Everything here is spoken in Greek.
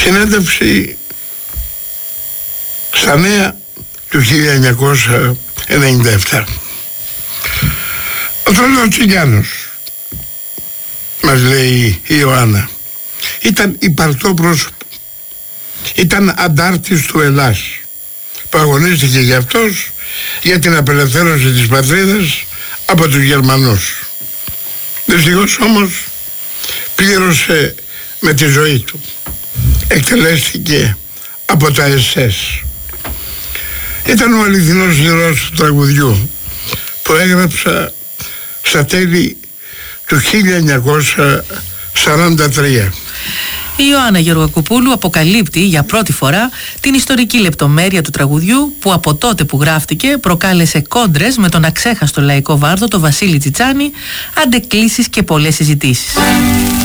Συνέντευξη στα Νέα του 1997. Ο Τρελοτσιλιάνος, μας λέει η Ιωάννα, ήταν υπαρκτό πρόσωπο. Ήταν αντάρτης του Ελλάς που αγωνίστηκε για αυτός, για την απελευθέρωση της πατρίδας από τους Γερμανούς. Δυστυχώς όμως πλήρωσε με τη ζωή του. Εκτελέστηκε από τα SS. Ήταν ο αληθινός ήρωας του τραγουδιού που έγραψα στα τέλη του 1943. Η Ιωάννα Γεωργακοπούλου αποκαλύπτει για πρώτη φορά την ιστορική λεπτομέρεια του τραγουδιού που από τότε που γράφτηκε προκάλεσε κόντρες με τον αξέχαστο λαϊκό βάρδο το Βασίλη Τσιτσάνη, αντεκκλήσεις και πολλές συζητήσεις.